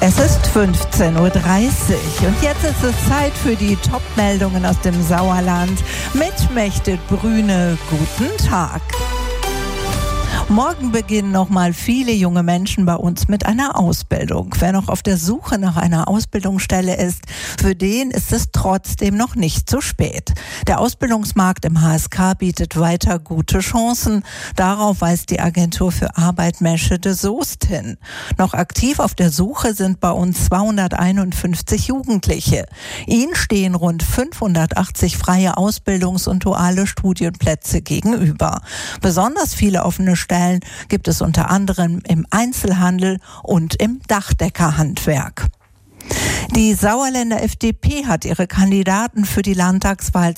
Es ist 15:30 Uhr und jetzt ist es Zeit für die Top-Meldungen aus dem Sauerland mit Mechthild Brüne. Guten Tag. Morgen beginnen nochmal viele junge Menschen bei uns mit einer Ausbildung. Wer noch auf der Suche nach einer Ausbildungsstelle ist, für den ist es trotzdem noch nicht zu spät. Der Ausbildungsmarkt im HSK bietet weiter gute Chancen. Darauf weist die Agentur für Arbeit Meschede Soest hin. Noch aktiv auf der Suche sind bei uns 251 Jugendliche. Ihnen stehen rund 580 freie Ausbildungs- und duale Studienplätze gegenüber. Besonders viele offene Stellen gibt es unter anderem im Einzelhandel und im Dachdeckerhandwerk. Die Sauerländer FDP hat ihre Kandidaten für die Landtagswahl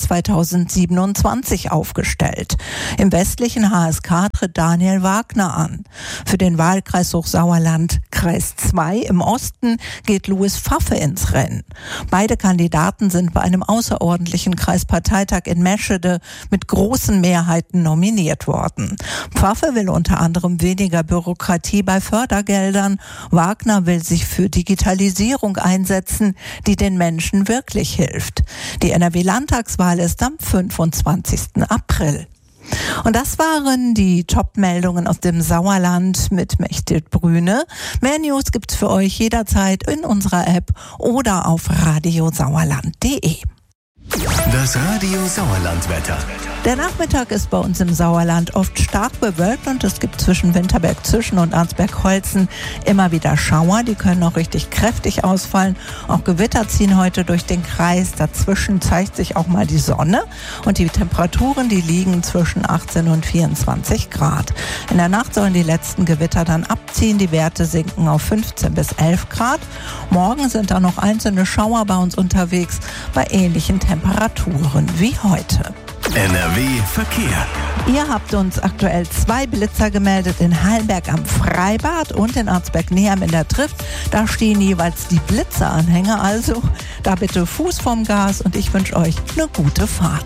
2027 aufgestellt. Im westlichen HSK tritt Daniel Wagner an. Für den Wahlkreis Hochsauerland Kreis 2 im Osten geht Louis Pfaffe ins Rennen. Beide Kandidaten sind bei einem außerordentlichen Kreisparteitag in Meschede mit großen Mehrheiten nominiert worden. Pfaffe will unter anderem weniger Bürokratie bei Fördergeldern. Wagner will sich für Digitalisierung einsetzen, die den Menschen wirklich hilft. Die NRW-Landtagswahl ist am 25. April. Und das waren die Top-Meldungen aus dem Sauerland mit Mechthild Brüne. Mehr News gibt's für euch jederzeit in unserer App oder auf radiosauerland.de. Das Radio Sauerland-Wetter. Der Nachmittag ist bei uns im Sauerland oft stark bewölkt und es gibt zwischen Winterberg-Zwischen und Arnsberg-Holzen immer wieder Schauer. Die können auch richtig kräftig ausfallen. Auch Gewitter ziehen heute durch den Kreis. Dazwischen zeigt sich auch mal die Sonne und die Temperaturen, die liegen zwischen 18 und 24 Grad. In der Nacht sollen die letzten Gewitter dann abziehen. Die Werte sinken auf 15 bis 11 Grad. Morgen sind da noch einzelne Schauer bei uns unterwegs bei ähnlichen Temperaturen wie heute. NRW Verkehr. Ihr habt uns aktuell 2 Blitzer gemeldet in Hallenberg am Freibad und in Arnsberg-Neheim in der Trift. Da stehen jeweils die Blitzeranhänger, also da bitte Fuß vom Gas und ich wünsche euch eine gute Fahrt.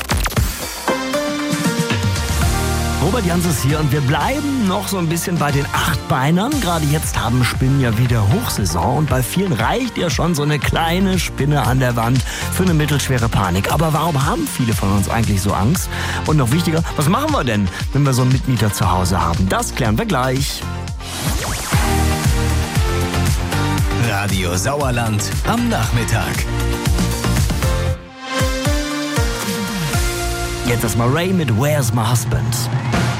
Robert Jans ist hier und wir bleiben noch so ein bisschen bei den Achtbeinern. Gerade jetzt haben Spinnen ja wieder Hochsaison und bei vielen reicht ja schon so eine kleine Spinne an der Wand für eine mittelschwere Panik. Aber warum haben viele von uns eigentlich so Angst? Und noch wichtiger, was machen wir denn, wenn wir so einen Mitmieter zu Hause haben? Das klären wir gleich. Radio Sauerland am Nachmittag. Jetzt erstmal Ray mit Where's My Husband?